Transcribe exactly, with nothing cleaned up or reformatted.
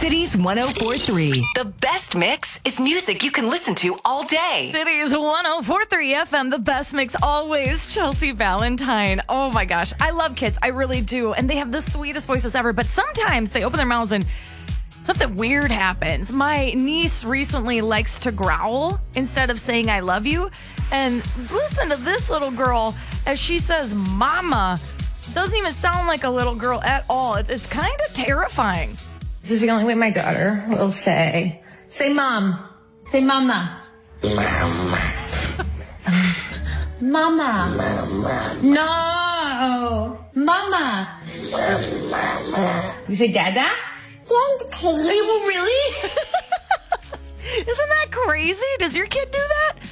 Cities one oh four point three. The best mix is music you can listen to all day. Cities one oh four point three F M, the best mix always. Chelsea Valentine. Oh my gosh. I love kids. I really do. And they have the sweetest voices ever. But sometimes they open their mouths and something weird happens. My niece recently likes to growl instead of saying I love you. And listen to this little girl as she says mama. Doesn't even sound like a little girl at all. It's, it's kind of terrifying. This is the only way my daughter will say, say mom, say mama. Mama. Mama. Mama. No. Mama. Mama. You say dada? Are you really? Isn't that crazy? Does your kid do that?